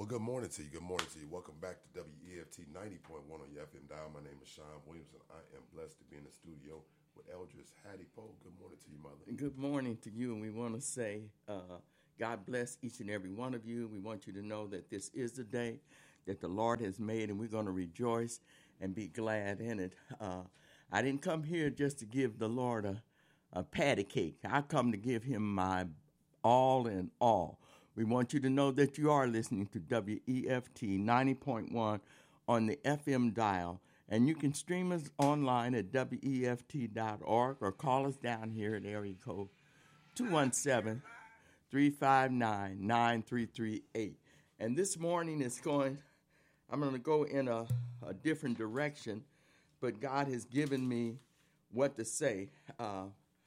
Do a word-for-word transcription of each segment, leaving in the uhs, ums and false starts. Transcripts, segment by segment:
good morning to you. Good morning to you. Welcome back to W E F T ninety point one on your F M dial. My name is Sean Williamson. I am blessed to be in the studio with Eldris Hattie Poe. Good morning to you, mother. Good morning to you, and we want to say uh, God bless each and every one of you. We want you to know that this is the day that the Lord has made, and we're going to rejoice and be glad in it. Uh, I didn't come here just to give the Lord a, a patty cake. I come to give him my all in all. We want you to know that you are listening to W E F T ninety point one on the F M dial, and you can stream us online at W E F T dot org or call us down here at area code two one seven, three five nine, nine three three eight. And this morning is going, I'm going to go in a, a different direction, but God has given me what to say. Uh,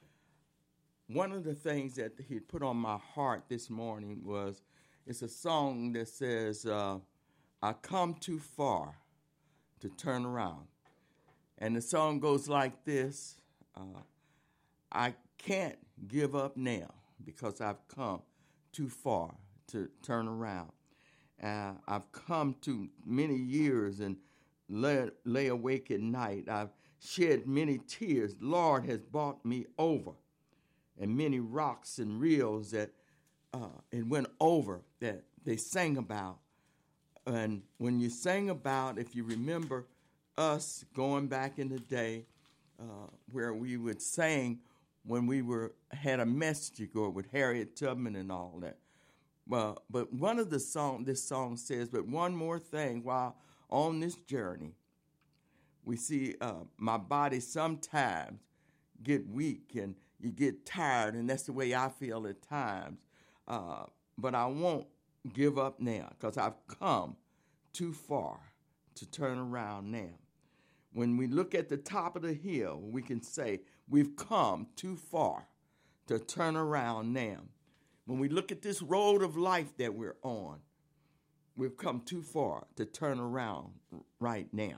One of the things that he put on my heart this morning was, it's a song that says, uh, I come too far to turn around. And the song goes like this, uh, I can't give up now because I've come too far to turn around. Uh, I've come to many years and lay, lay awake at night. I've shed many tears. Lord has brought me over. And many rocks and reels that uh, it went over that they sang about. And when you sang about, if you remember us going back in the day uh, where we would sing when we were had a message to go with Harriet Tubman and all that. Well, but one of the song, this song says, but one more thing while on this journey, we see uh, my body sometimes get weak and you get tired, and that's the way I feel at times. Uh, but I won't give up now because I've come too far to turn around now. When we look at the top of the hill, we can say we've come too far to turn around now. When we look at this road of life that we're on, we've come too far to turn around right now.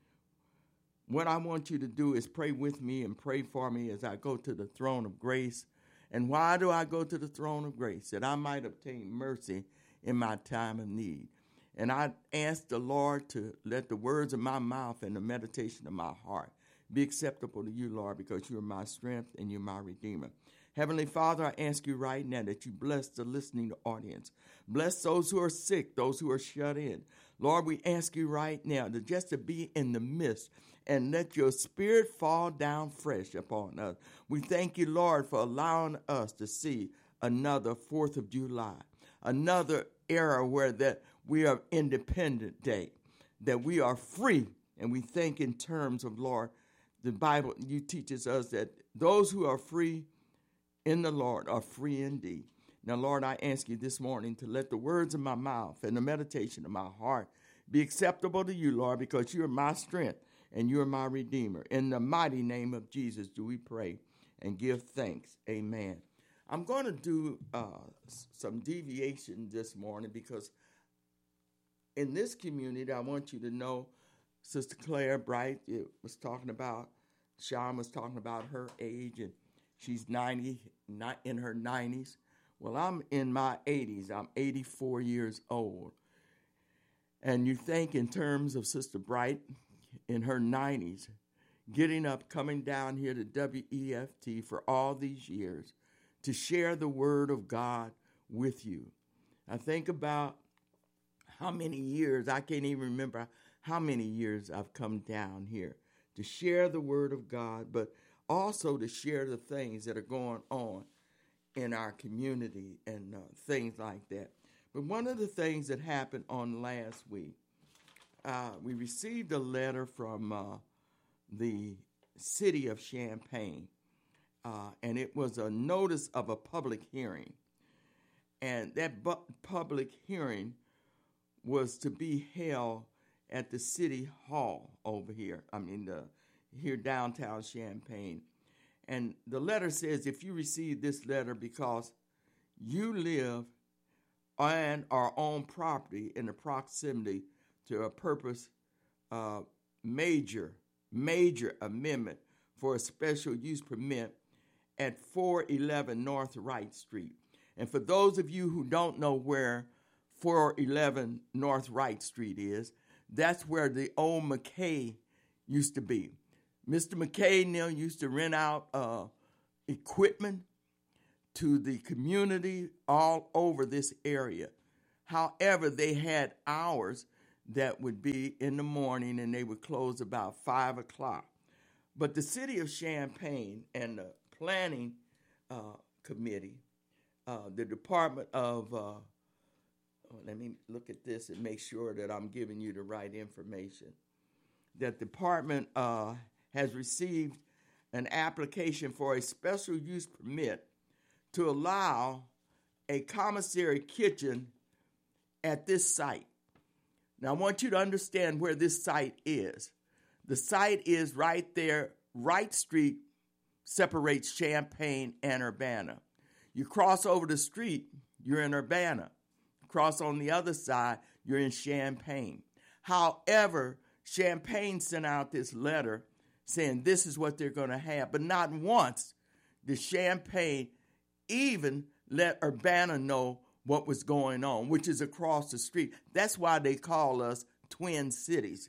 What I want you to do is pray with me and pray for me as I go to the throne of grace. And why do I go to the throne of grace? That I might obtain mercy in my time of need. And I ask the Lord to let the words of my mouth and the meditation of my heart be acceptable to you, Lord, because you are my strength and you're my Redeemer. Heavenly Father, I ask you right now that you bless the listening audience. Bless those who are sick, those who are shut in. Lord, we ask you right now to just to be in the midst and let your spirit fall down fresh upon us. We thank you, Lord, for allowing us to see another fourth of July, another era where that we are independent day, that we are free. And we think in terms of, Lord, the Bible, you teaches us that those who are free in the Lord are free indeed. Now, Lord, I ask you this morning to let the words of my mouth and the meditation of my heart be acceptable to you, Lord, because you are my strength and you are my Redeemer. In the mighty name of Jesus do we pray and give thanks. Amen. I'm going to do uh, some deviation this morning because in this community, I want you to know Sister Claire Bright was talking about, Sean was talking about her age, and she's ninety, not in her nineties. Well, I'm in my eighties. I'm eighty-four years old. And you think in terms of Sister Bright in her nineties, getting up, coming down here to W E F T for all these years to share the word of God with you. I think about how many years, I can't even remember how many years I've come down here to share the word of God, but also to share the things that are going on in our community and uh, things like that. But one of the things that happened on last week, uh, we received a letter from uh, the city of Champaign, uh, and it was a notice of a public hearing. And that bu- public hearing was to be held at the city hall over here, I mean, the, here downtown Champaign. And the letter says, if you receive this letter because you live and are on property in the proximity to a purpose uh, major, major amendment for a special use permit at four eleven North Wright Street. And for those of you who don't know where four eleven North Wright Street is. That's where the old McKay used to be. Mister McKay now used to rent out uh, equipment to the community all over this area. However, they had hours that would be in the morning and they would close about five o'clock. But the city of Champaign and the planning uh, committee, uh, the Department of, uh, oh, let me look at this and make sure that I'm giving you the right information. That department uh, has received an application for a special use permit to allow a commissary kitchen at this site. Now, I want you to understand where this site is. The site is right there. Wright Street separates Champaign and Urbana. You cross over the street, you're in Urbana. Cross on the other side, you're in Champaign. However, Champaign sent out this letter saying this is what they're going to have. But not once did Champaign even let Urbana know what was going on, which is across the street. That's why they call us twin cities.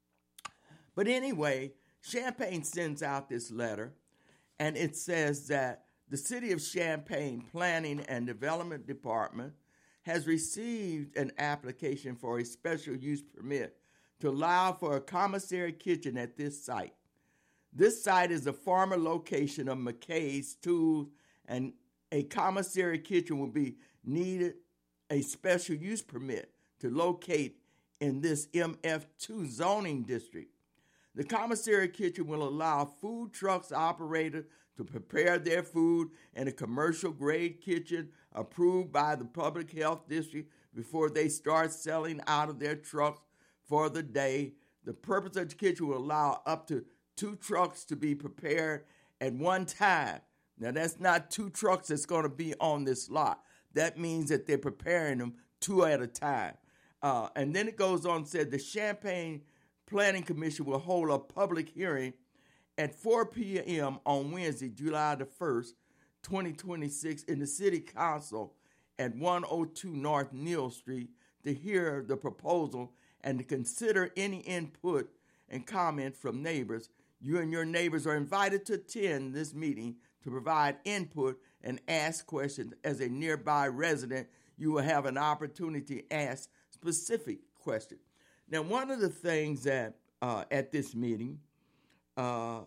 But anyway, Champaign sends out this letter, and it says that the City of Champaign Planning and Development Department has received an application for a special use permit to allow for a commissary kitchen at this site. This site is a former location of McKay's Tools, and a commissary kitchen will be needed a special use permit to locate in this M F two zoning district. The commissary kitchen will allow food trucks operated to prepare their food in a commercial grade kitchen approved by the public health district before they start selling out of their trucks for the day. The purpose of the kitchen will allow up to two trucks to be prepared at one time. Now, that's not two trucks that's going to be on this lot. That means that they're preparing them two at a time. Uh, and then it goes on and said the Champaign Planning Commission will hold a public hearing at four p.m. on Wednesday, July the first, twenty twenty-six, in the City Council at one oh two North Neal Street to hear the proposal and to consider any input and comment from neighbors. You and your neighbors are invited to attend this meeting to provide input and ask questions. As a nearby resident, you will have an opportunity to ask specific questions. Now, one of the things that uh, at this meeting uh,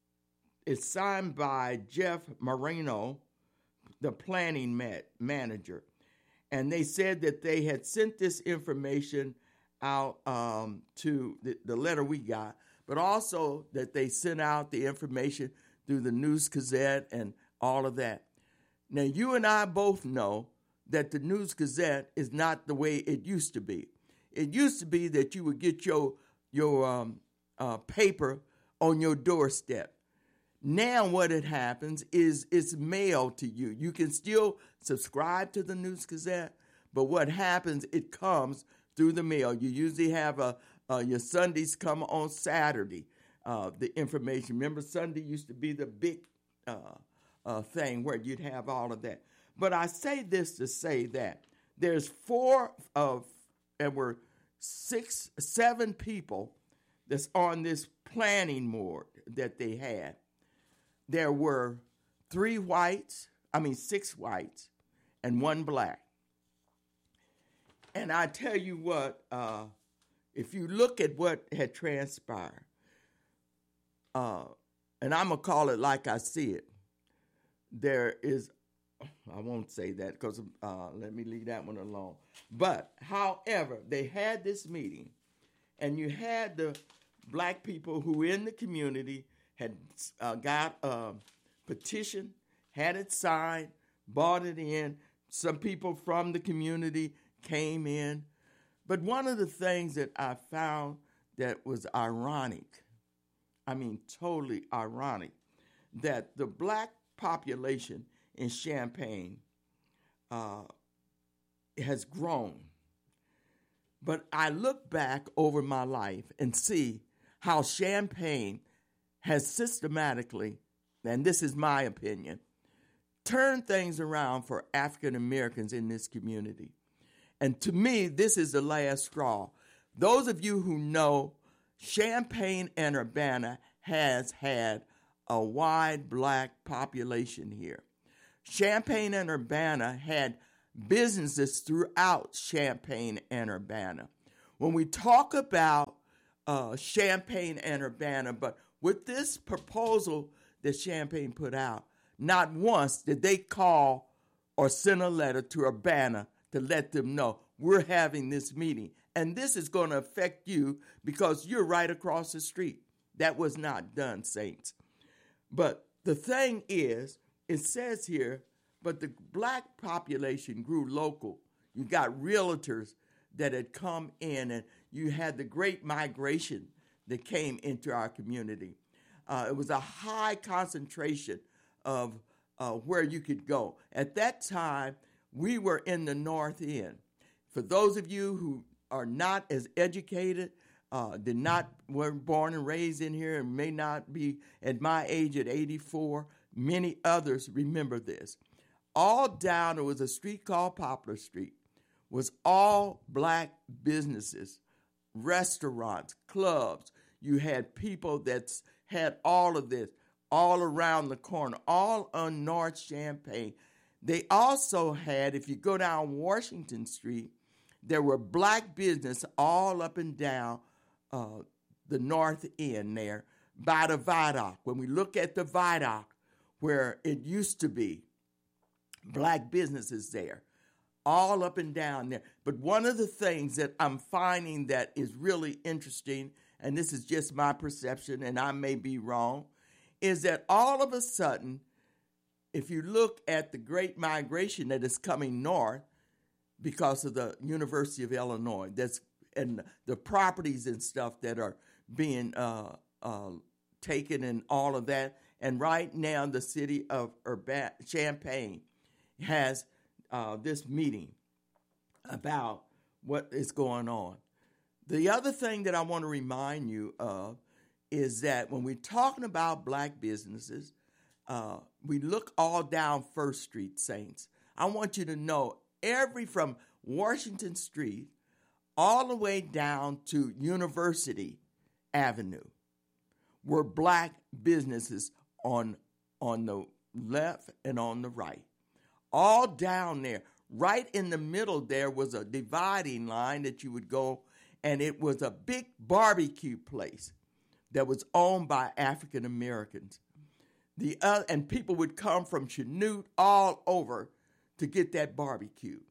is signed by Jeff Marino, the planning mat- manager, and they said that they had sent this information out um, to the, the letter we got, but also that they sent out the information through the News Gazette and all of that. Now, you and I both know that the News Gazette is not the way it used to be. It used to be that you would get your your um, uh, paper on your doorstep. Now what it happens is it's mailed to you. You can still subscribe to the News Gazette, but what happens, it comes through the mail. You usually have a, uh, your Sundays come on Saturday, uh, the information. Remember, Sunday used to be the big uh, uh, thing where you'd have all of that. But I say this to say that there's four of, and we're six, seven people that's on this planning board that they had. There were three whites, I mean six whites, and one black. And I tell you what, uh, if you look at what had transpired, uh, and I'm going to call it like I see it, there is, I won't say that because uh, let me leave that one alone. But, however, they had this meeting, and you had the black people who in the community had uh, got a petition, had it signed, bought it in. Some people from the community came in. But one of the things that I found that was ironic, I mean totally ironic, that the black population in Champaign uh, has grown. But I look back over my life and see how Champaign has systematically, and this is my opinion, turned things around for African Americans in this community. And to me, this is the last straw. Those of you who know, Champaign and Urbana has had a wide black population here. Champaign and Urbana had businesses throughout Champaign and Urbana. When we talk about uh, Champaign and Urbana, but with this proposal that Champaign put out, not once did they call or send a letter to Urbana to let them know we're having this meeting. And this is going to affect you because you're right across the street. That was not done, saints. But the thing is, it says here, but the black population grew local. You got realtors that had come in, and you had the great migration that came into our community. Uh, it was a high concentration of uh, where you could go. At that time, we were in the North End. For those of you who are not as educated, uh, did not weren't born and raised in here, and may not be at my age at eighty-four, many others remember this. All down, there was a street called Poplar Street, was all black businesses, restaurants, clubs. You had people that had all of this all around the corner, all on North Champaign. They also had, if you go down Washington Street, there were black business all up and down uh, the North End there by the Viaduct. When we look at the Viaduct, where it used to be, black businesses there, all up and down there. But one of the things that I'm finding that is really interesting, and this is just my perception, and I may be wrong, is that all of a sudden, if you look at the great migration that is coming north because of the University of Illinois, that's and the properties and stuff that are being uh, uh, taken and all of that. And right now, the city of Urban- Champaign has uh, this meeting about what is going on. The other thing that I want to remind you of is that when we're talking about black businesses, uh, we look all down First Street, saints. I want you to know every from Washington Street all the way down to University Avenue were black businesses on, on the left and on the right. All down there, right in the middle there was a dividing line that you would go, and it was a big barbecue place that was owned by African Americans. The uh, and people would come from Chanute all over to get that barbecue.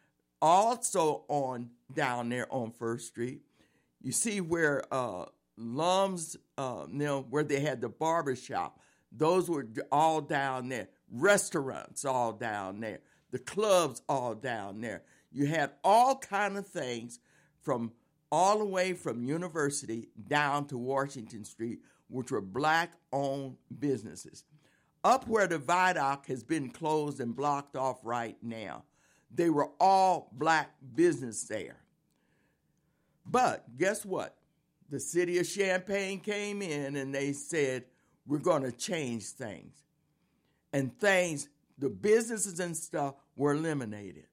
Also on down there on First Street, you see where uh, Lums, uh, you know, where they had the barber shop. Those were all down there. Restaurants all down there. The clubs all down there. You had all kind of things from all the way from University down to Washington Street, which were black-owned businesses. Up where the Viaduct has been closed and blocked off right now, they were all black business there. But guess what? The city of Champaign came in and they said, we're going to change things. And things, the businesses and stuff were eliminated.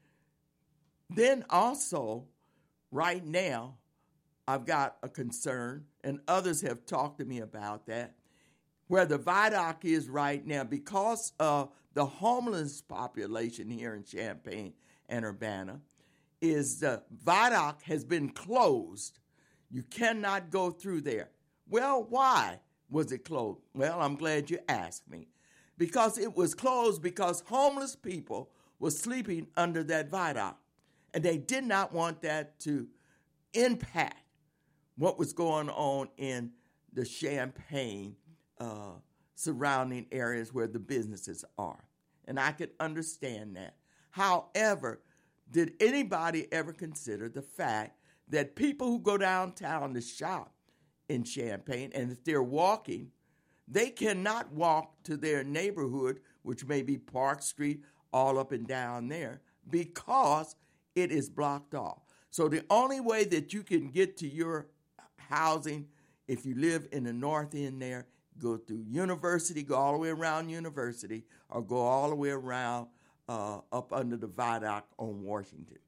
Then also, right now, I've got a concern, and others have talked to me about that, where the Viaduct is right now, because of the homeless population here in Champaign and Urbana, is the Viaduct has been closed. You cannot go through there. Well, why was it closed? Well, I'm glad you asked me. Because it was closed because homeless people were sleeping under that Viaduct. And they did not want that to impact what was going on in the Champaign uh, surrounding areas where the businesses are. And I could understand that. However, did anybody ever consider the fact that people who go downtown to shop in Champaign, and if they're walking, they cannot walk to their neighborhood, which may be Park Street, all up and down there, because it is blocked off. So the only way that you can get to your housing, if you live in the North End there, go through University, go all the way around University, or go all the way around uh, up under the Viaduct on Washington.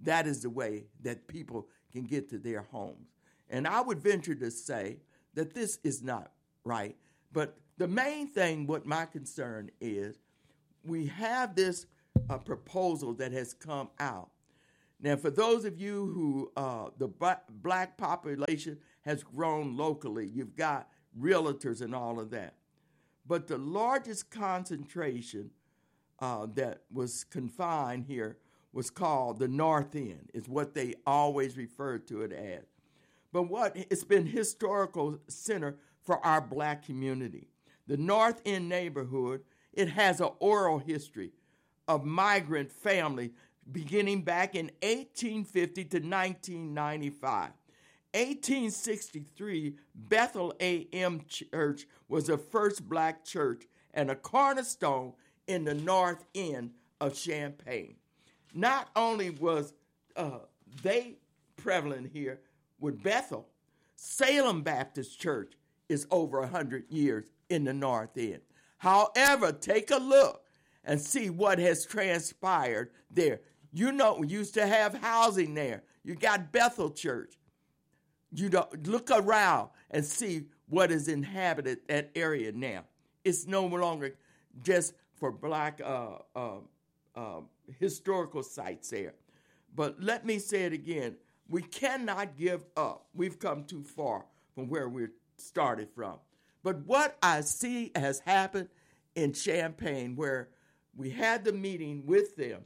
that is the way that people can get to their homes. And I would venture to say that this is not right. But the main thing, what my concern is, we have this uh, proposal that has come out. Now, for those of you who, uh, the black population has grown locally, you've got realtors and all of that. But the largest concentration uh, that was confined here was called the North End, is what they always referred to it as. But what it's been historical center for our black community. The North End neighborhood, it has an oral history of migrant family beginning back in eighteen fifty to nineteen ninety-five. eighteen sixty-three, Bethel A M Church was the first black church and a cornerstone in the North End of Champaign. Not only was uh, they prevalent here with Bethel, Salem Baptist Church is over one hundred years in the North End. However, take a look and see what has transpired there. You know, we used to have housing there. You got Bethel Church. You don't, look around and see what is inhabited that area now. It's no longer just for black uh, uh, uh, historical sites there. But let me say it again. We cannot give up. We've come too far from where we started from. But what I see has happened in Champaign, where we had the meeting with them,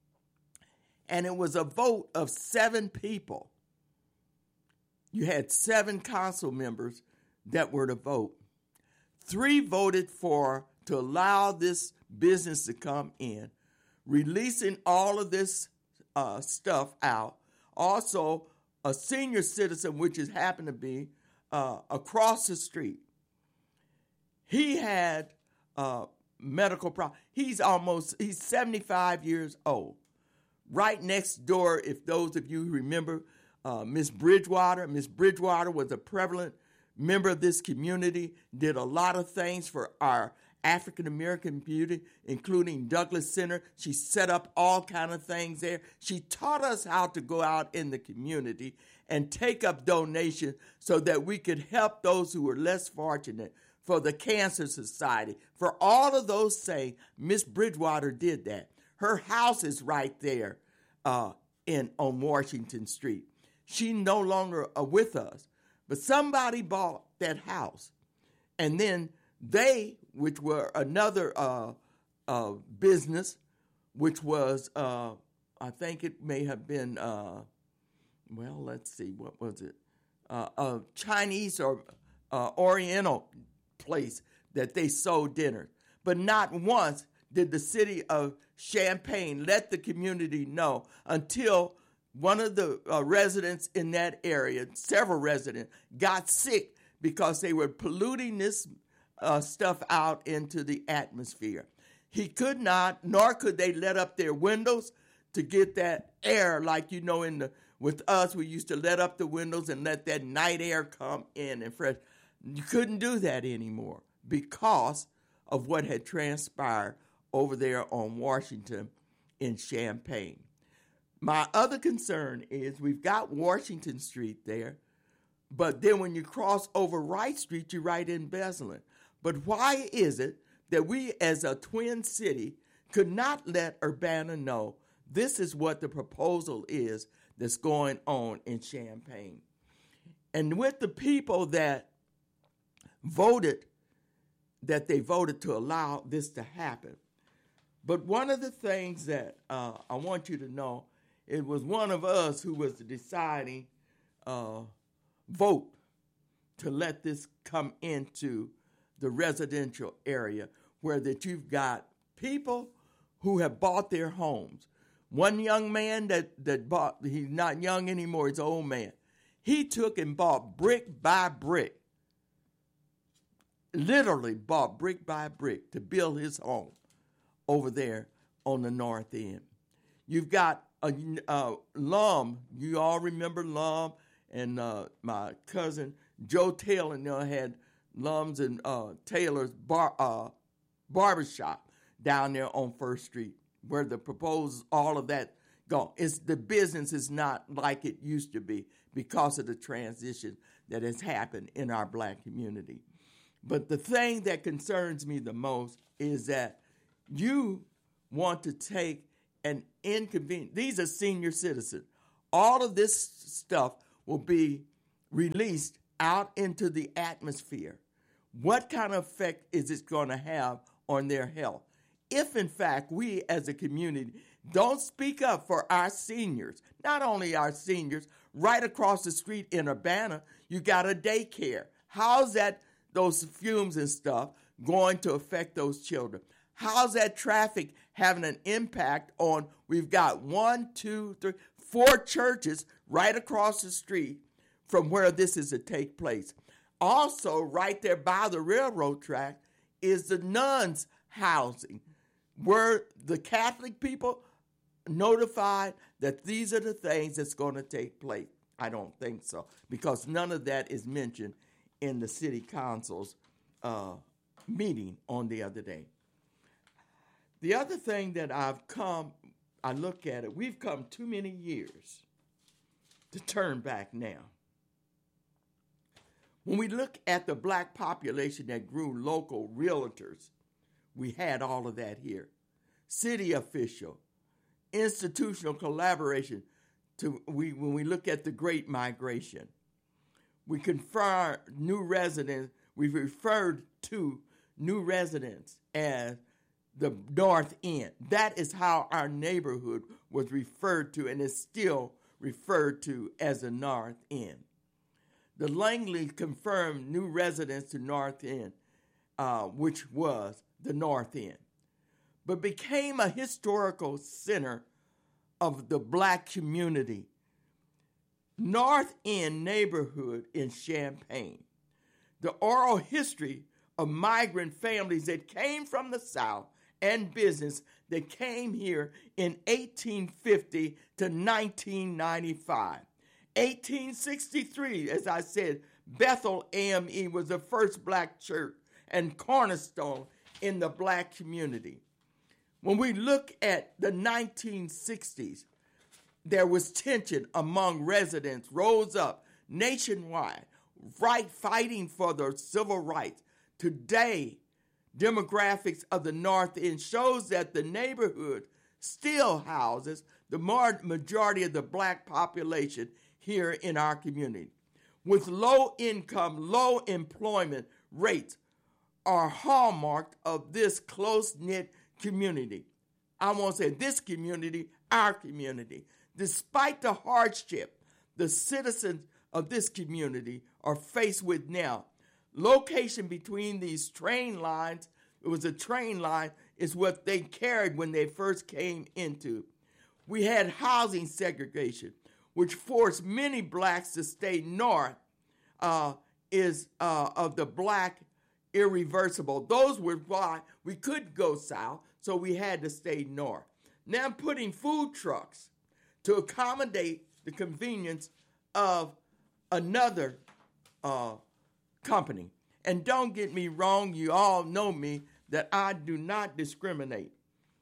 and it was a vote of seven people. You had seven council members that were to vote. Three voted for to allow this business to come in, releasing all of this uh, stuff out. Also, a senior citizen, which has happened to be uh, across the street, he had uh, medical problems. He's almost, he's seventy-five years old. Right next door, if those of you who remember, uh, Miss Bridgewater, Miss Bridgewater was a prevalent member of this community, did a lot of things for our African-American community, including Douglas Center. She set up all kind of things there. She taught us how to go out in the community and take up donations so that we could help those who were less fortunate, for the Cancer Society. For all of those things, Miss Bridgewater did that. Her house is right there uh, in on Washington Street. She no longer uh, with us, but somebody bought that house. And then they, which were another uh, uh, business, which was, uh, I think it may have been, uh, well, let's see, what was it? Uh, a Chinese or uh, Oriental place that they sold dinners. But not once did the city of Champaign let the community know until one of the uh, residents in that area, several residents, got sick because they were polluting this uh, stuff out into the atmosphere. He could not, nor could they let up their windows to get that air, like, you know, in the with us, we used to let up the windows and let that night air come in and fresh. You couldn't do that anymore because of what had transpired over there on Washington in Champaign. My other concern is we've got Washington Street there, but then when you cross over Wright Street, you're right in Bessemer. But why is it that we as a twin city could not let Urbana know this is what the proposal is that's going on in Champaign? And with the people that voted, that they voted to allow this to happen. But one of the things that uh, I want you to know, it was one of us who was the deciding uh, vote to let this come into the residential area, where that you've got people who have bought their homes. One young man that, that bought, he's not young anymore, he's an old man. He took and bought brick by brick, literally bought brick by brick to build his home over there on the North End. You've got a, uh, Lum, you all remember Lum, and uh, my cousin Joe Taylor you know, had Lum's and uh, Taylor's bar, uh, barbershop down there on First Street, where the proposed, all of that gone. It's, the business is not like it used to be because of the transition that has happened in our black community. But the thing that concerns me the most is that you want to take an inconvenient, these are senior citizens. All of this stuff will be released out into the atmosphere. What kind of effect is it going to have on their health? If, in fact, we as a community don't speak up for our seniors, not only our seniors, right across the street in Urbana, you got a daycare. How's that, those fumes and stuff, going to affect those children? How's that traffic having an impact on, we've got one, two, three, four churches right across the street from where this is to take place. Also, right there by the railroad track is the nuns' housing. Were the Catholic people notified that these are the things that's going to take place? I don't think so, because none of that is mentioned in the city council's uh, meeting on the other day. The other thing that I've come, I look at it, we've come too many years to turn back now. When we look at the black population that grew, local realtors, we had all of that here. City official, institutional collaboration. To we when we look at the Great Migration, we confer new residents. We referred to new residents as the North End. That is how our neighborhood was referred to, and is still referred to as the North End. The Langley confirmed new residents to North End, uh, which was the North End, but became a historical center of the black community. North End neighborhood in Champaign. The oral history of migrant families that came from the South and business that came here in eighteen fifty to nineteen ninety-five. eighteen sixty-three, as I said, Bethel A M E was the first black church and cornerstone in the black community. When we look at the nineteen sixties, there was tension among residents, rose up nationwide, right, fighting for their civil rights. Today, demographics of the North End shows that the neighborhood still houses the majority of the black population here in our community. With low income, low employment rates are hallmark of this close-knit community. I won't say this community, our community. Despite the hardship the citizens of this community are faced with now, location between these train lines, it was a train line, is what they carried when they first came into. We had housing segregation, which forced many blacks to stay north, uh, is uh, of the black irreversible. Those were why we couldn't go south, so we had to stay north. Now I'm putting food trucks to accommodate the convenience of another uh, company. And don't get me wrong, you all know me, that I do not discriminate.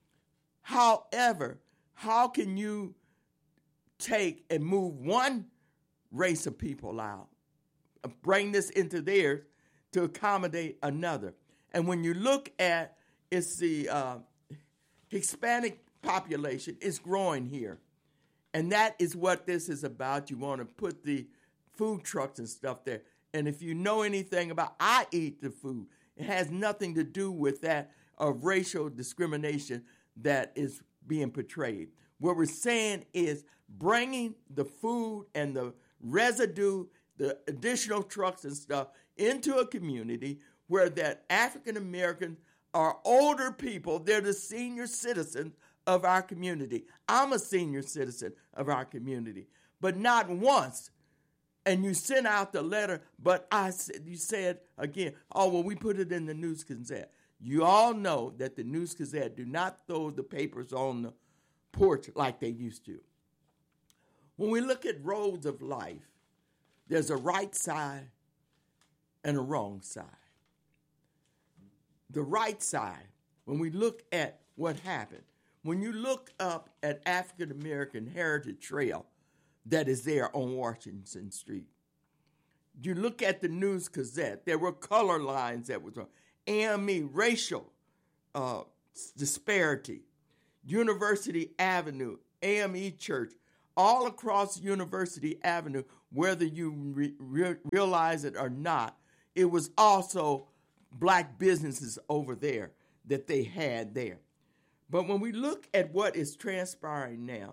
However, how can you take and move one race of people out, bring this into theirs to accommodate another? And when you look at, it's the uh, Hispanic population is growing here. And that is what this is about. You want to put the food trucks and stuff there. And if you know anything about, I eat the food. It has nothing to do with that of racial discrimination that is being portrayed. What we're saying is bringing the food and the residue, the additional trucks and stuff into a community where that African Americans are older people. They're the senior citizens of our community. I'm a senior citizen of our community, but not once. And you sent out the letter, but I said, you said again, oh, well, we put it in the News Gazette. You all know that the News Gazette do not throw the papers on the porch like they used to. When we look at roads of life, there's a right side and a wrong side. The right side, when we look at what happened, When you look up at African American Heritage Trail that is there on Washington Street, you look at the News Gazette, there were color lines that was on. A M E, racial uh, disparity. University Avenue, A M E Church, all across University Avenue, whether you re- re- realize it or not, it was also black businesses over there that they had there. But when we look at what is transpiring now,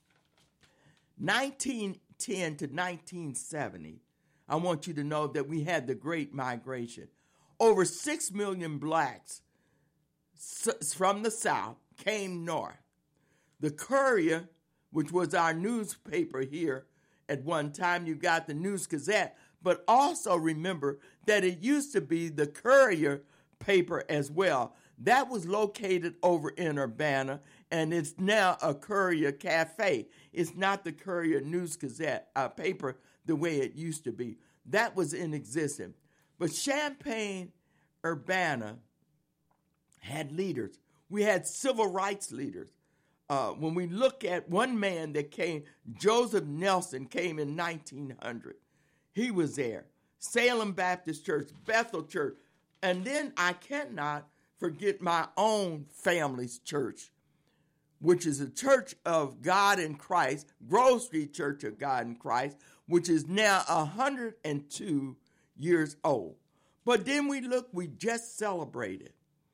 nineteen ten to nineteen seventy, I want you to know that we had the Great Migration. Over six million blacks from the South came north. The Courier, which was our newspaper here at one time, you got the News Gazette, but also remember that it used to be the Courier paper as well. That was located over in Urbana, and it's now a Courier Cafe. It's not the Courier News Gazette uh, paper the way it used to be. That was in existence. But Champaign, Urbana had leaders. We had civil rights leaders. Uh, when we look at one man that came, Joseph Nelson came in nineteen hundred. He was there. Salem Baptist Church, Bethel Church. And then I cannot forget my own family's church, which is a Church of God in Christ, Grove Street Church of God in Christ, which is now one hundred two years old. But then we look, we just celebrated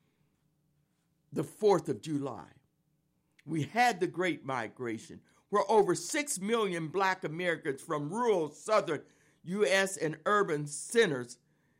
the fourth of July. We had the Great Migration, where over six million black Americans from rural southern U S and urban centers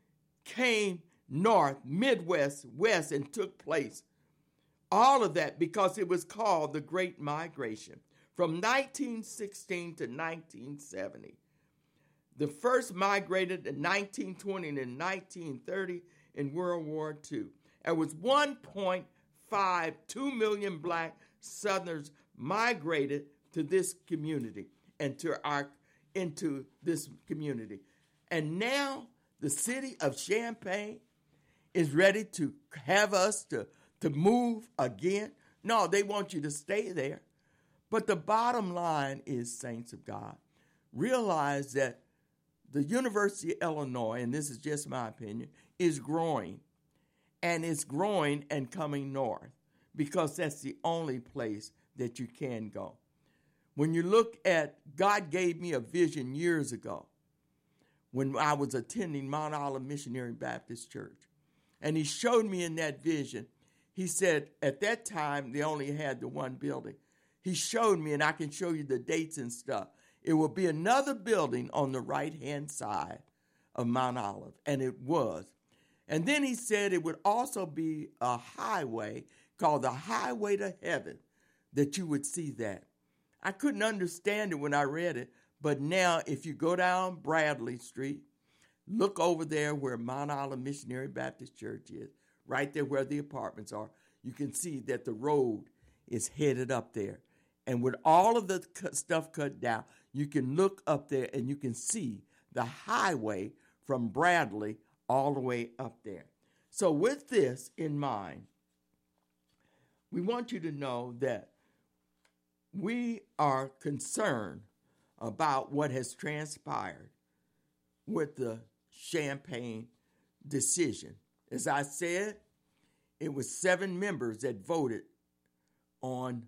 came north, Midwest, West, and took place. All of that because it was called the Great Migration from nineteen sixteen to nineteen seventy. The first migrated in nineteen twenty and nineteen thirty in World War Two. There was one point five two million black Southerners migrated to this community and to our into this community. And now the city of Champaign is ready to have us to, to move again. No, they want you to stay there. But the bottom line is, saints of God, realize that the University of Illinois, and this is just my opinion, is growing. And it's growing and coming north because that's the only place that you can go. When you look at, God gave me a vision years ago when I was attending Mount Olive Missionary Baptist Church. And he showed me in that vision, he said, at that time, they only had the one building. He showed me, and I can show you the dates and stuff. It will be another building on the right-hand side of Mount Olive, and it was. And then he said it would also be a highway called the Highway to Heaven, that you would see that. I couldn't understand it when I read it, but now if you go down Bradley Street, look over there where Mount Olive Missionary Baptist Church is, right there where the apartments are, you can see that the road is headed up there. And with all of the stuff cut down, you can look up there and you can see the highway from Bradley all the way up there. So with this in mind, we want you to know that we are concerned about what has transpired with the Champaign decision. As I said, it was seven members that voted on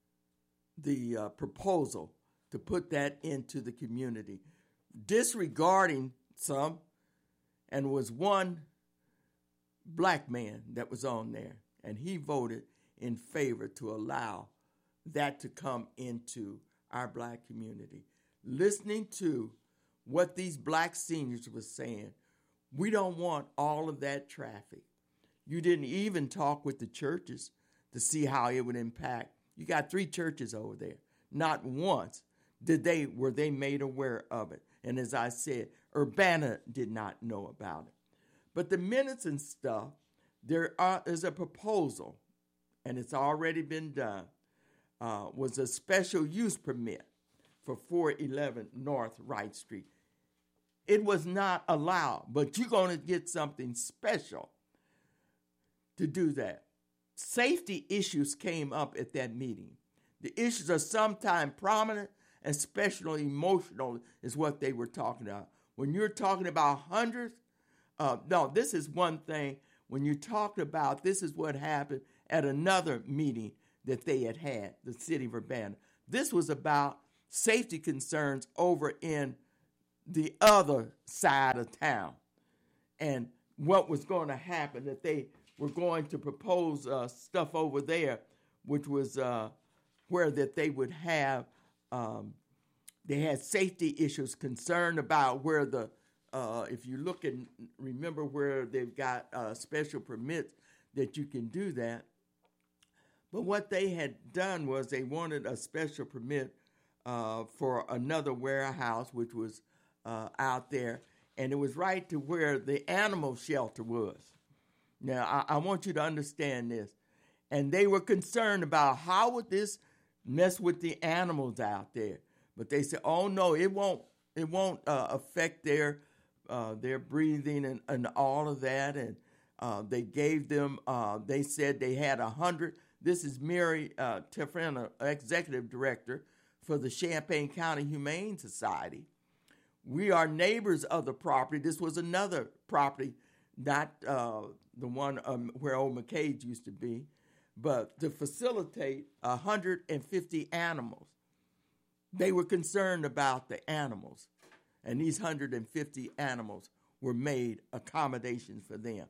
the uh, proposal to put that into the community, disregarding some, and was one black man that was on there, and he voted in favor to allow that to come into our black community. Listening to what these black seniors were saying, we don't want all of that traffic. You didn't even talk with the churches to see how it would impact. You got three churches over there. Not once did they were they made aware of it. And as I said, Urbana did not know about it. But the minutes and stuff, there are, is a proposal, and it's already been done, uh, was a special use permit for four eleven North Wright Street. It was not allowed, but you're going to get something special to do that. safety issues came up at that meeting. The issues are sometimes prominent and especially emotional is what they were talking about. When you're talking about hundreds, uh, no, this is one thing. When you talk about, this is what happened at another meeting that they had had, the city of Urbana. This was about safety concerns over in the other side of town and what was going to happen, that they were going to propose uh, stuff over there, which was uh, where that they would have, um, they had safety issues concerned about where the, uh, if you look and remember where they've got uh, special permits that you can do that. But what they had done was they wanted a special permit uh, for another warehouse, which was uh, out there, and it was right to where the animal shelter was. Now, I, I want you to understand this. And they were concerned about how would this mess with the animals out there. But they said, oh, no, it won't it won't uh, affect their uh, their breathing and, and all of that. And uh, they gave them, uh, they said they had one hundred. This is Mary uh, Tefrena, executive director for the Champaign County Humane Society. We are neighbors of the property. This was another property, not uh, the one um, where Old McCade's used to be, but to facilitate one hundred fifty animals. They were concerned about the animals, and these one hundred fifty animals were made accommodations for them.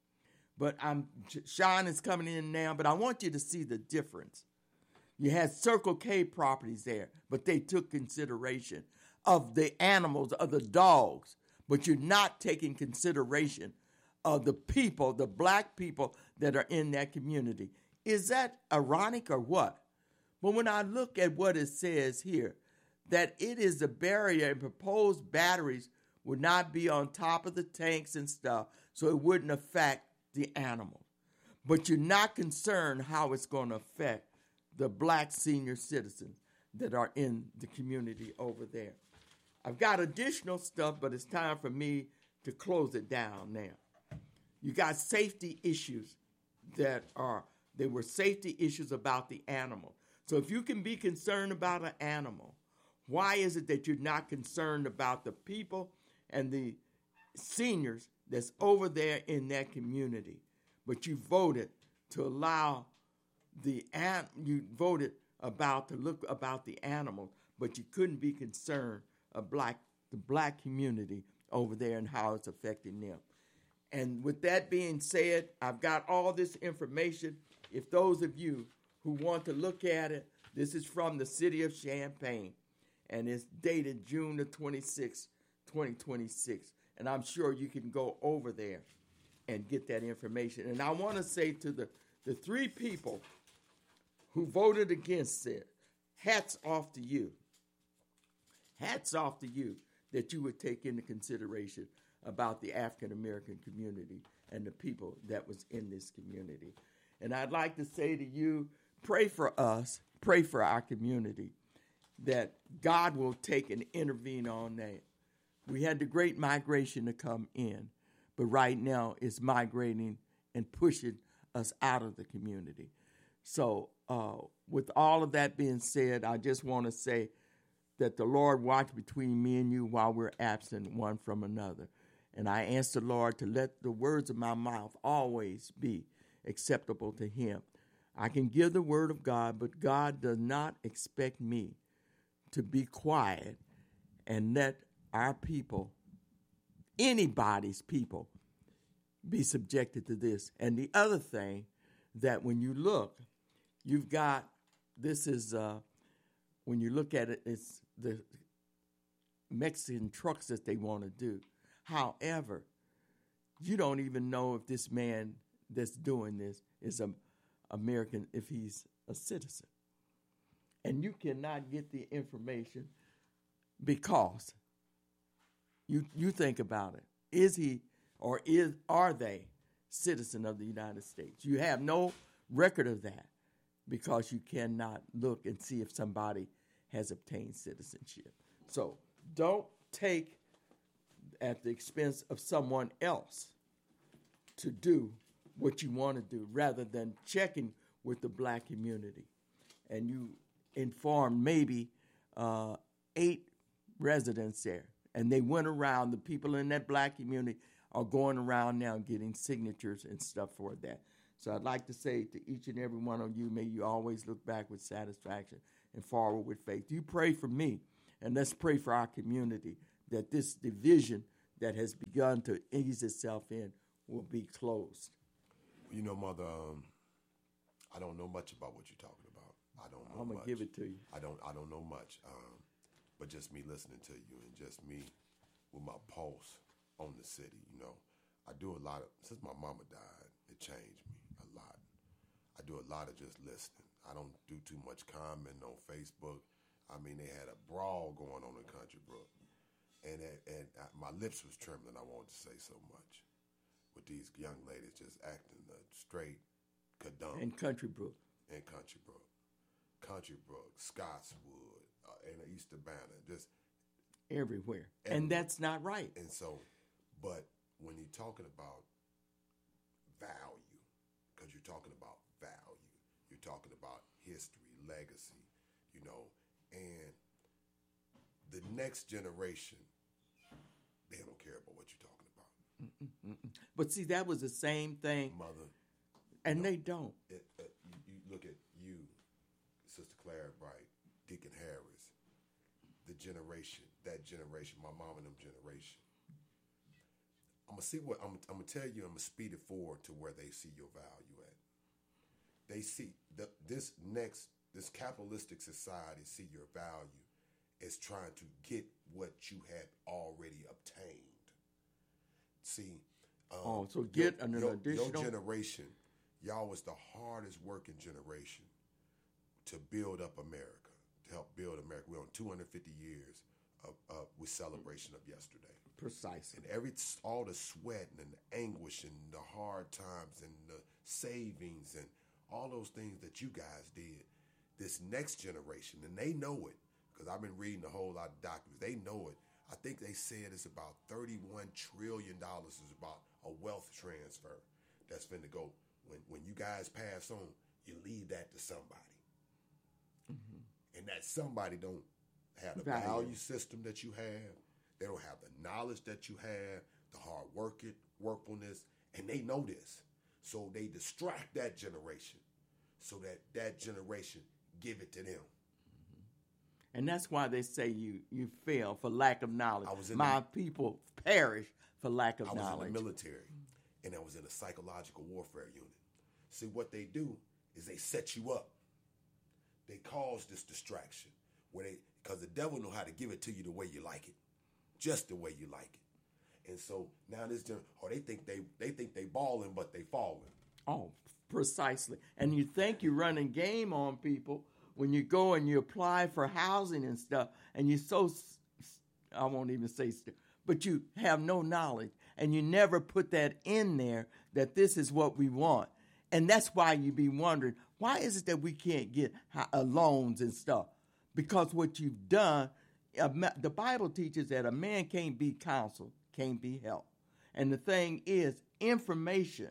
But I'm Sean is coming in now, but I want you to see the difference. You had Circle K properties there, but they took consideration of the animals, of the dogs, but you're not taking consideration of the people, the black people that are in that community. Is that ironic or what? But when I look at what it says here, that it is a barrier and proposed batteries would not be on top of the tanks and stuff, so it wouldn't affect the animal. But you're not concerned how it's going to affect the black senior citizens that are in the community over there. I've got additional stuff, but it's time for me to close it down now. You got safety issues that are, there were safety issues about the animal. So if you can be concerned about an animal, why is it that you're not concerned about the people and the seniors that's over there in that community? But you voted to allow the, you voted about to look about the animals, but you couldn't be concerned of black, the black community over there and how it's affecting them. And with that being said, I've got all this information. If those of you who want to look at it, this is from the city of Champaign, and it's dated June the twenty-sixth, twenty twenty-six. And I'm sure you can go over there and get that information. And I want to say to the, the three people who voted against it, hats off to you. Hats off to you that you would take into consideration about the African-American community and the people that was in this community. And I'd like to say to you, pray for us, pray for our community, that God will take and intervene on that. We had the great migration to come in, but right now it's migrating and pushing us out of the community. So uh, with all of that being said, I just want to say that the Lord watch between me and you while we're absent one from another. And I ask the Lord to let the words of my mouth always be acceptable to him. I can give the word of God, but God does not expect me to be quiet and let our people, anybody's people, be subjected to this. And the other thing that when you look, you've got, this is, uh, when you look at it, it's the Mexican trucks that they want to do. However, you don't even know if this man that's doing this is an American, if he's a citizen. And you cannot get the information because you you think about it. Is he or is are they citizen of the United States? You have no record of that because you cannot look and see if somebody has obtained citizenship. So don't take at the expense of someone else to do what you want to do rather than checking with the black community. And you informed maybe uh, eight residents there. And they went around, the people in that black community are going around now getting signatures and stuff for that. So I'd like to say to each and every one of you, may you always look back with satisfaction and forward with faith. You pray for me, and let's pray for our community that this division that has begun to ease itself in will be closed. You know, Mother, um, I don't know much about what you're talking about. I don't know I'm gonna much. give it to you. I don't. I don't know much. Um, but just me listening to you and just me with my pulse on the city. You know, I do a lot of since my mama died. It changed me a lot. I do a lot of just listening. I don't do too much comment on Facebook. I mean, they had a brawl going on in Country Brook, and and I, my lips was trembling. I wanted to say so much with these young ladies just acting the straight kadunk. In Country Brook. In Country Brook. Country Brook, Scottswood, uh, and East Urbana, just everywhere. everywhere. And that's not right. And so, but when you're talking about value, because you're talking about value, you're talking about history, legacy, you know, and the next generation, they don't care about what you're talking about. Mm-mm, mm-mm. But see, that was the same thing. Mother. And you know, they don't. It, uh, you, you look at you, Sister Claire Bright, Deacon Harris, the generation, that generation, my mom and them generation. I'm gonna see what I'm, I'm gonna tell you. I'm gonna speed it forward to where they see your value at. They see the, this next, this capitalistic society see your value as trying to get what you had already obtained. See, um, oh, so get your, an your, additional your generation. Y'all was the hardest working generation to build up America, to help build America. We're on two hundred fifty years of, of with celebration of yesterday. Precisely. And every all the sweat and the anguish and the hard times and the savings and all those things that you guys did, this next generation, and they know it, because I've been reading a whole lot of documents. They know it. I think they said it's about thirty-one trillion dollars is about a wealth transfer that's finna go. When when you guys pass on, you leave that to somebody. Mm-hmm. And that somebody don't have the value. value system that you have. They don't have the knowledge that you have, the hard work it, workfulness, and they know this. So they distract that generation so that that generation give it to them. Mm-hmm. And that's why they say you you fail for lack of knowledge. I was in My the, people perish for lack of I was knowledge. in the military, and I was in a psychological warfare unit. See, what they do is they set you up. They cause this distraction where they, because the devil know how to give it to you the way you like it, just the way you like it. And so now this, or they think they they think they balling, but they falling. Oh, precisely. And you think you're running game on people when you go and you apply for housing and stuff, and you're so, I won't even say, but you have no knowledge, and you never put that in there that this is what we want. And that's why you be wondering, why is it that we can't get uh, loans and stuff? Because what you've done, uh, the Bible teaches that a man can't be counseled, can't be helped. And the thing is, information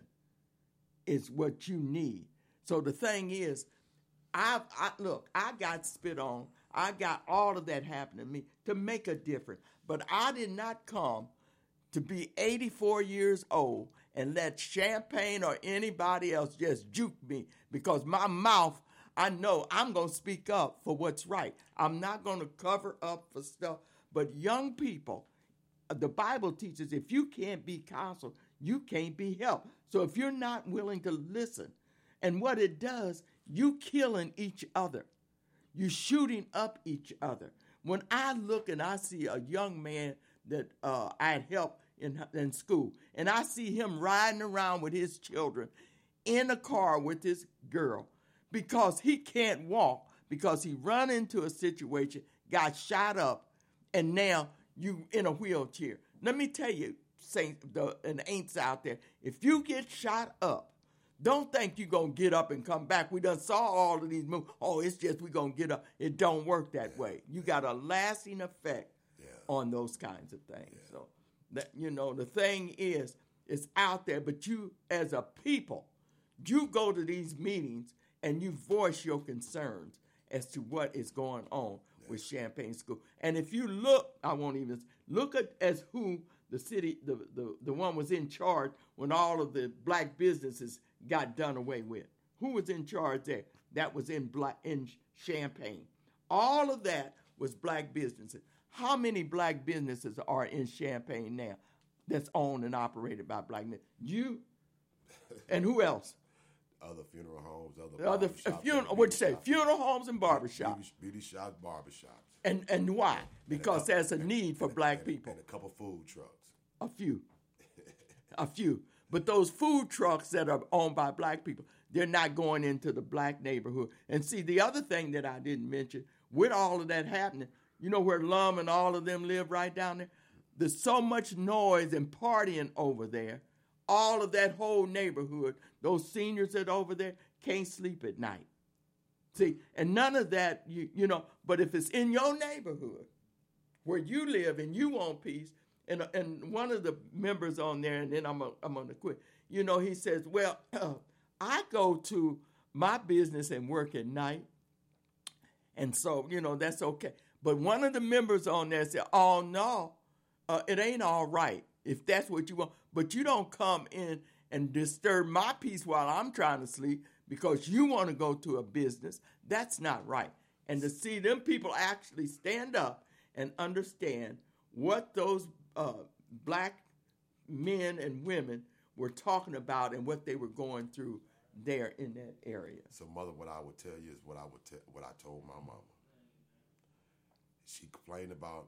is what you need. So the thing is, I, I look, I got spit on. I got all of that happen to me to make a difference. But I did not come to be eighty-four years old and let champagne or anybody else just juke me, because my mouth, I know I'm going to speak up for what's right. I'm not going to cover up for stuff. But young people, the Bible teaches if you can't be counseled, you can't be helped. So if you're not willing to listen, and what it does, you killing each other. You shooting up each other. When I look and I see a young man that uh, I had helped in, in school, and I see him riding around with his children in a car with this girl because he can't walk, because he run into a situation, got shot up, and now you in a wheelchair. Let me tell you, saints the, and ain'ts out there, if you get shot up, don't think you're going to get up and come back. We done saw all of these movies. Oh, it's just we're going to get up. It don't work that yeah. way. You got a lasting effect yeah. on those kinds of things. Yeah. So, that, you know, the thing is, is out there, but you as a people, you go to these meetings and you voice your concerns as to what is going on with Champaign School. And if you look, I won't even look at as who the city, the, the, the one was in charge when all of the black businesses got done away with. Who was in charge there? That was in black in Champaign. All of that was black businesses. How many black businesses are in Champaign now that's owned and operated by black men? You and who else? Other funeral homes, other Other barbershops, funeral. What'd you say? Funeral homes and barbershops. Beauty, beauty shops, barbershops. And and why? Because couple, there's a need for and, black and, people. And a couple food trucks. A few. A few. But those food trucks that are owned by black people, they're not going into the black neighborhood. And see, the other thing that I didn't mention, with all of that happening, you know where Lum and all of them live right down there? There's so much noise and partying over there. All of that whole neighborhood, those seniors that are over there can't sleep at night. See, and none of that, you, you know, but if it's in your neighborhood where you live and you want peace, and and one of the members on there, and then I'm a, I'm going to quit, you know, he says, well, uh, I go to my business and work at night, and so, you know, that's okay. But one of the members on there said, oh, no, uh, it ain't all right if that's what you want. But you don't come in and disturb my peace while I'm trying to sleep because you want to go to a business. That's not right. And to see them people actually stand up and understand what those uh, black men and women were talking about and what they were going through there in that area. So, Mother, what I would tell you is what I would te- what I told my mama. She complained about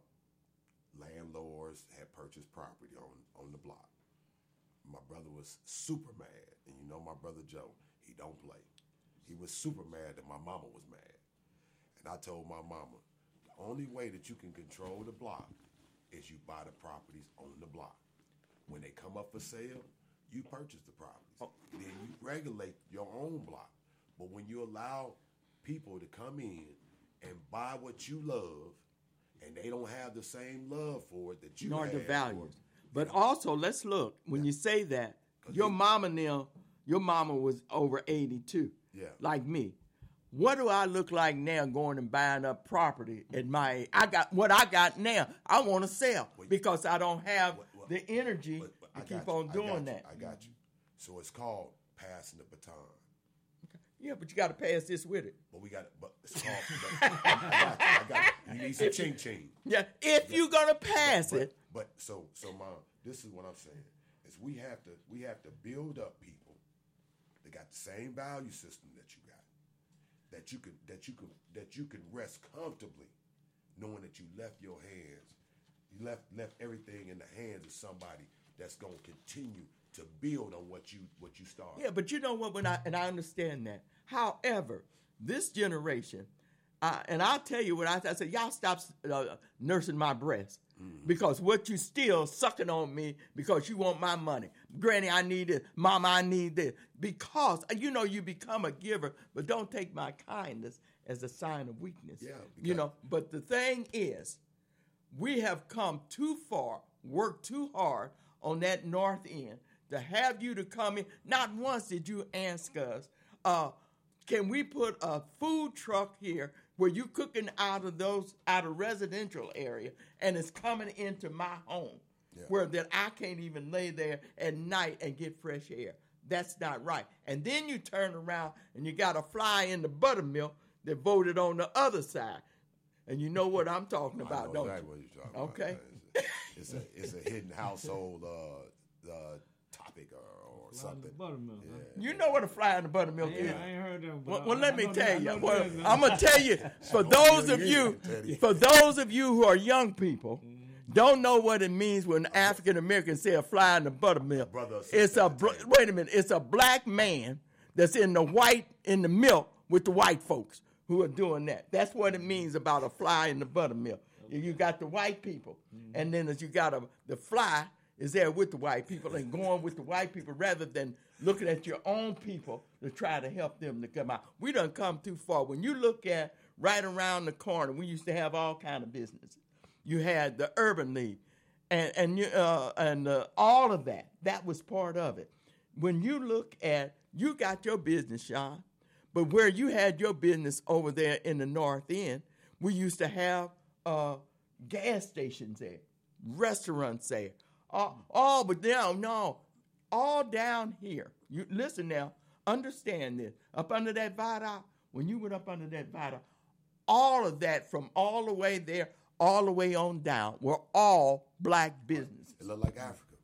landlords had purchased property on, on the block. My brother was super mad, and you know my brother Joe, he don't play. He was super mad that my mama was mad. And I told my mama, the only way that you can control the block is you buy the properties on the block. When they come up for sale, you purchase the properties. Oh. Then you regulate your own block. But when you allow people to come in and buy what you love, and they don't have the same love for it that you nor have the values. for it. But also, let's look. When yeah. you say that, your mama now, your mama was over eighty-two, yeah, like me. What do I look like now going and buying up property at my age? I got what I got now. I want to sell well, because I don't have well, well, the energy but, but to keep on you. doing I that. I got you. So it's called passing the baton. Yeah, but you got to pass this with it. But we got it. But it's called. But, I got it. I got it. You need some ching ching. Yeah, if yeah. you're gonna pass but, it. But, but so so, Mom, this is what I'm saying: is we have to we have to build up people that got the same value system that you got, that you can that you can that you can rest comfortably, knowing that you left your hands, you left left everything in the hands of somebody that's gonna continue to build on what you what you started. Yeah, but you know what? When I and I understand that. However, this generation, uh, and I'll tell you what I, I said. Y'all stop uh, nursing my breast mm-hmm. because what you still sucking on me because you want my money. Granny, I need it. Mama, I need this. Because you know you become a giver, but don't take my kindness as a sign of weakness. Yeah, you know. But the thing is, we have come too far, worked too hard on that north end. To have you to come in, not once did you ask us, uh, can we put a food truck here where you cooking out of those, out of residential area, and it's coming into my home, yeah. where that I can't even lay there at night and get fresh air. That's not right. And then you turn around and you got a fly in the buttermilk that voted on the other side. And you know what I'm talking about, don't exactly you? What you're talking okay. About. It's a, it's a hidden household uh, uh, topic or, or something. Buttermilk. Yeah. You know what a fly in the buttermilk yeah, is. I ain't heard that. Well, well I, let I me tell that, you. Well, that, I'm gonna tell you. For those of you, for those of you who are young people, mm-hmm. don't know what it means when African Americans say a fly in the buttermilk. Brother, it's a bl- wait a minute. It's a black man that's in the white in the milk with the white folks who are doing that. That's what it means about a fly in the buttermilk. Okay. You got the white people, mm-hmm. and then as you got a the fly. Is there with the white people and going with the white people rather than looking at your own people to try to help them to come out. We done come too far. When you look at right around the corner, we used to have all kind of businesses. You had the Urban League, and and you uh, and uh, all of that. That was part of it. When you look at, you got your business, Sean, but where you had your business over there in the North End, we used to have uh, gas stations there, restaurants there, all, all but now, no, all down here. You listen now, understand this. Up under that viaduct, when you went up under that viaduct, all of that from all the way there, all the way on down, were all black businesses. It looked like Africa.